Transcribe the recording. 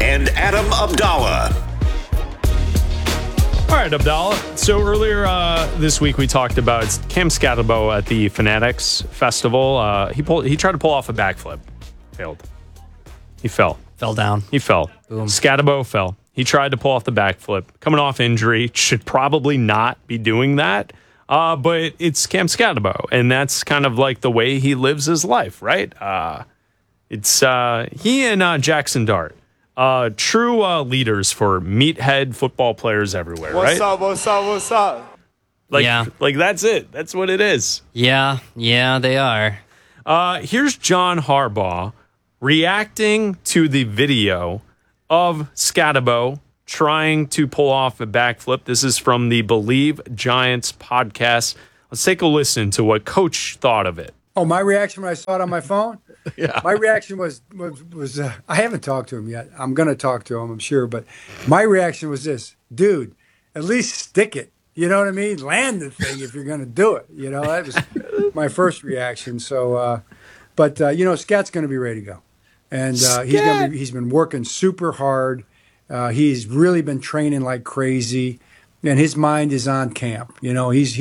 and Adam Abdallah. All right, Abdallah. So earlier this week we talked about Cam Skattebo at the Fanatics Festival. He tried to pull off a backflip. Failed. He fell. Fell down. He fell. Boom. Skattebo fell. He tried to pull off the backflip. Coming off injury, should probably not be doing that. But it's Cam Skattebo, and that's kind of like the way he lives his life, right? It's he and Jackson Dart, true leaders for meathead football players everywhere, right? What's up? Like that's it. That's what it is. Yeah, they are. Here's John Harbaugh reacting to the video of Skattebo trying to pull off a backflip. This is from the Believe Giants podcast. Let's take a listen to what Coach thought of it. Oh, my reaction when I saw it on my phone? Yeah. My reaction was I haven't talked to him yet. I'm going to talk to him, I'm sure. But my reaction was this: dude, at least stick it. You know what I mean? Land the thing if you're going to do it. You know, that was my first reaction. So, Scat's going to be ready to go. And he's been working super hard. He's really been training like crazy, and his mind is on camp. You know, he's